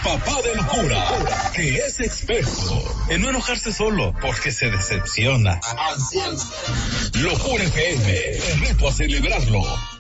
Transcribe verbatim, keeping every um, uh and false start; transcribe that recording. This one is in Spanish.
papá de locura, que es experto en no enojarse solo porque se decepciona. Locura F M, te reto a celebrarlo